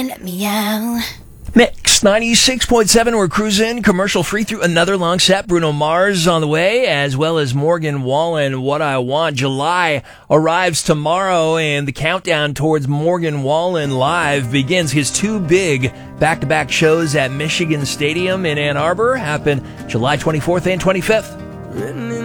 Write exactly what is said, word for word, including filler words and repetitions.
Meow. Mix ninety-six point seven, we're cruising commercial free through another long set. Bruno Mars on the way, as well as Morgan Wallen, What I Want. July arrives tomorrow, and the countdown towards Morgan Wallen Live begins. His two big back-to-back shows at Michigan Stadium in Ann Arbor happen July twenty-fourth and twenty-fifth.